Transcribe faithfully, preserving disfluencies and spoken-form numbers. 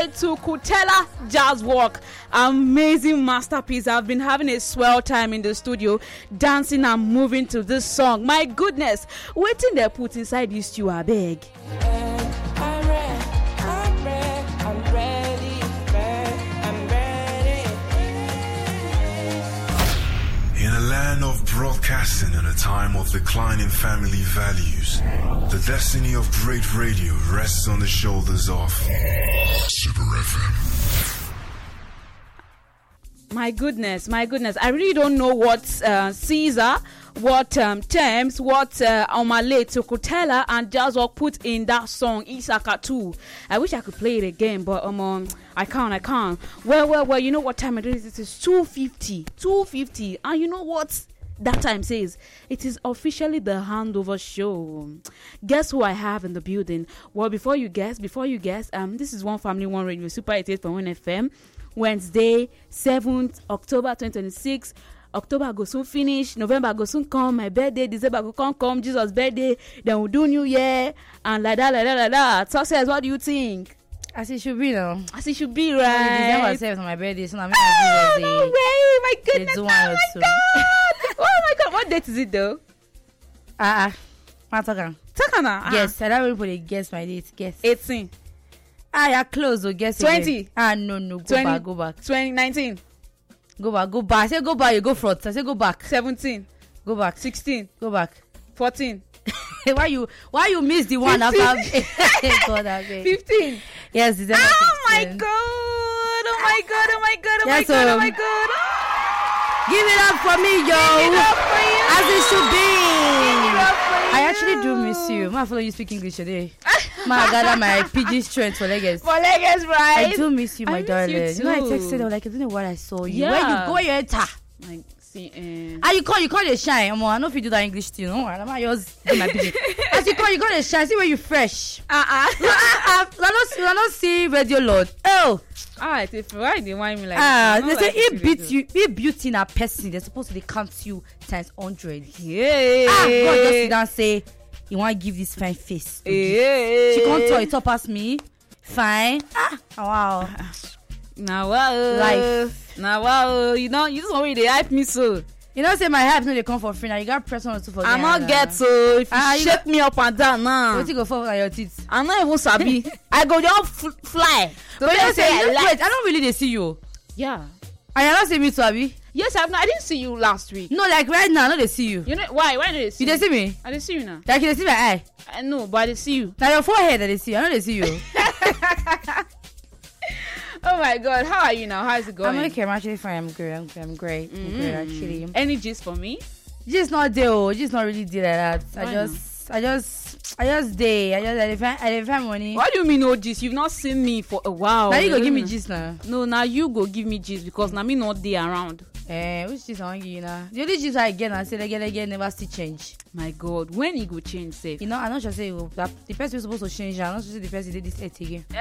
late to Kutela Jazz Walk. Amazing masterpiece. I've been having a swell time in the studio, dancing and moving to this song. My goodness, waiting they put inside this stew, I beg. In a land of broadcasting and a time of declining family values, the destiny of great radio rests on the shoulders of Super F M. My goodness, my goodness. I really don't know what uh, Caesar, what um, Thames, what uh, Omale, Tokotela, and Jazzwalk put in that song, Isaka two. I wish I could play it again, but um, um, I can't, I can't. Well, well, well, you know what time it is? It is two fifty. two fifty. And you know what that time says? It is officially the handover show. Guess who I have in the building? Well, before you guess, before you guess, um, this is One Family, One Radio, Super eighty-eight point one F M. Wednesday, seventh October twenty twenty-six. October go soon finish, November go soon come, my birthday, December go come come, Jesus' birthday, then we'll do New Year, and like that, like that, like that. Success, what do you think? As it should be now. As it should be, right? December seventh on my birthday, so I'm oh, oh, no way, my goodness, oh my god, oh my god, what date is it though? Ah, uh, uh, Takana. Takana? Yes, I don't really put a guess my date, guess. eighteen. Ah, you're close, so guess twenty. Again. Ah, no, no, go twenty, back, go back. twenty nineteen. Go back, go back. I say go back, you go front. I say go back. seventeen. Go back. sixteen. Go back. fourteen. why you why you miss the one fifteen. After God, okay. fifteen. Yes, December oh my fifteen. god. Oh my god. Oh my god. Oh yes, my god. um, Oh my god. Give it up for me, yo. Give it up for you. As it should be. Give it up for you. I actually do miss you. Ma, I follow you speak English today. Ma, I gather my P G strength for Lagos. For Lagos, right? I do miss you, my I miss darling. you, You, too. know, I texted her like, I don't know what I saw you. Yeah. Where you go, where you enter. Like, see, uh... Ah, you call, you call the shine. I'm I know if you do that English too. No, I'm not yours. Do my P G. As you call, you call the shine. See where you fresh. Uh-uh. I don't, I don't see Radio Lord. Oh. Ah, if why they want me like Ah, this? they say like if beat you, if beauty in a person, they're supposed to they count you times hundred. Yeah. Ah, God just sit down and say, you want to give this fine face. To yeah. She can't talk it up past me. Fine. Ah, wow. Now wow. Life. Now wow. You know, you just want me to hype me so. You know, say my hype no they come for free now. You got press on to for. I'm not get so. If you Ah, you shake got- me up and down now, What you go for on your teeth? I'm not even sabi. I go just f- fly. But you know, say, I you know, like- wait, I don't really they see you. Yeah. And you not see me too, Abi? Yes, I've not, I didn't see you last week. No, like right now, no they see you. You know why? Why did they see You they see me? I didn't see you now. Like you they see my eye. I know, but I didn't see you. Now your forehead that they see you. I know they see you. Oh my God, how are you now? How's it going? I'm okay. I'm actually fine. I'm great. I'm, I'm great. I'm Mm. great actually. Any gist for me? Just not there. Oh, just not really there like that. I Why just, I just, I just day. I just, I dey find, I dey find money. What do you mean no gist? You've not seen me for a while. Now you go give me Mm. gist now. No, now you go give me gist because now me not there around. Eh, which gist I want give you now? The only gist I get now say again, again, never still change. My God, when it go change, safe. You know, I'm not sure say you, that the person who's supposed to change. I'm not sure say the person did this eight again.